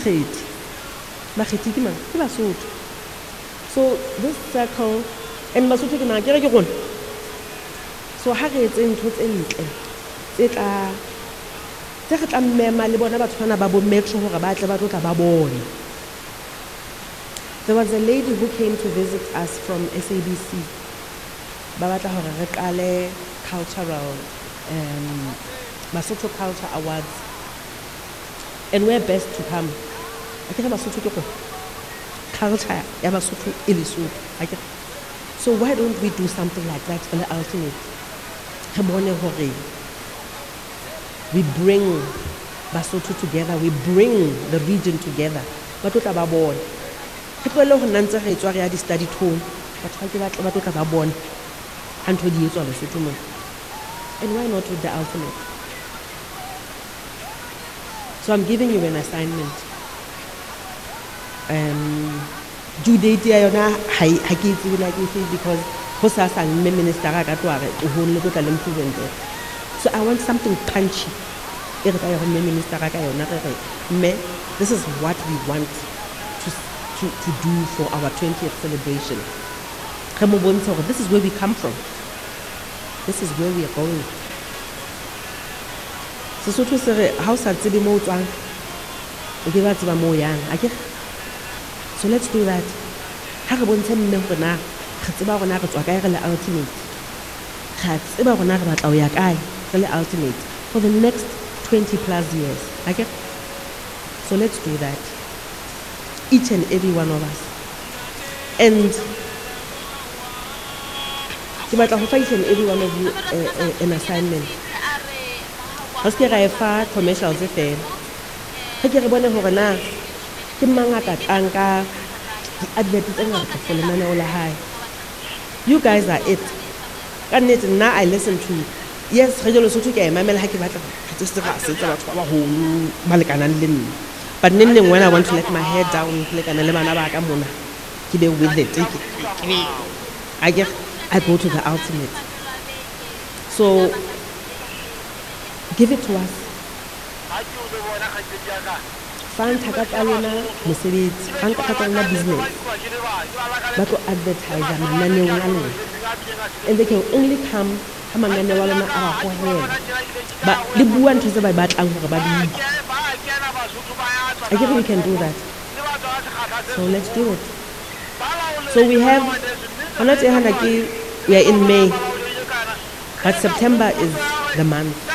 bakgethi. Bakgethi ke mang? Ke Basotho. So this circle, and Basotho ke mang? Ke re ke rona. So ha re etse ntho tse ntle tse re tla mmema le bona batho bana ba bo metro hore ba tle ba tlo tla ba bone. There was a lady who came to visit us from SABC. Ba batla hore re qale cultural Basotho Culture Awards, and we're best to come. Akere Basotho ke go culture ya Basotho e Lesotho. Akere, so why don't we do something like that for the ultimate? Re bone hore we bring Basotho together, we bring the region together. Ba tlo tla ba bone. Ke tlohelle ho nna ntse re etswa re ya di-study tour. Batho ba ke ba tlo tla ba bone ha ntho di etswa Lesotho mona. And why not with the ultimate? So I'm giving you an assignment. Due date ya yona ha ke itse like you feel, because ho sa sang me minister ka twa re o ho le go tla le improvement. So I want something punchy. E re ka ya ho me minister ka yona re me, this is what we want to do for our 20th celebration. Re mo bontsha hore this is where we come from. This is where we are going. Sesotho se re ha o sa tsebe mo o tswang o ke ba tseba mo o yang. Akere, so let's do that. Ha re bontshe mme hore na re tseba hore na re tswa kae re le ultimate. Re tseba hore na re batla o ya kae re le ultimate for the next 20 plus years. Akere, so let's do that. Each and every one of us. And ke batla ho fa each and every one of you an assignment. Ha se ke ra fa commercials e fela. Ha ke re bone hore na ke mangata tlang ka di-advert tse ngata for lenaneo la hae. You guys are it. Ka nnete nna I listen to, yes, Radio Lesotho ke a emamela ha ke batla ke tse ra setsa batho ba baholo ba lekanang le nna. But then when I want to let my head down, lekana le bana ba ka mona, ke be with it. I go to the ultimate. So give it to us. Fan tsa lona mosebetsi, fan tsa lona business. Ba tlo advertise mananeo a lona. And they can only come ha mananeo a lona a ba hohela. Ba le bua ntho tse ba batlang hore ba di. I guess we can do that. So let's do it. So we have, we are in May, but September is the month.